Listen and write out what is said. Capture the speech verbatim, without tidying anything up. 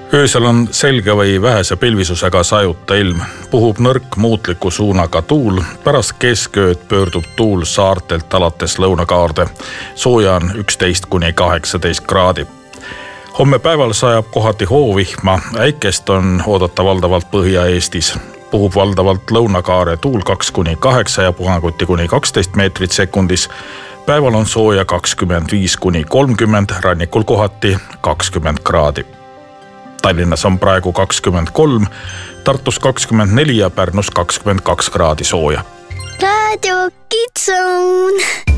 Öösel on selge või vähese pilvisusega sajuta ilm. Puhub nõrk muutliku suunaga tuul. Pärast keskööd pöördub tuul saartelt alates lõunakaarde. Sooja on üksteist kuni kaheksateist kraadi. Homme päeval sajab kohati hoovihma. Äikest on oodata valdavalt Põhja-Eestis. Puhub valdavalt lõunakaare tuul kaks kuni kaheksa ja puhanguti kuni kaksteist meetrit sekundis. Päeval on sooja kakskümmend viis kuni kolmkümmend, rannikul kohati kakskümmend kraadi. Tallinnas on praegu kakskümmend kolm, Tartus kakskümmend neli ja Pärnus kakskümmend kaks kraadi sooja. Raadio Kidson.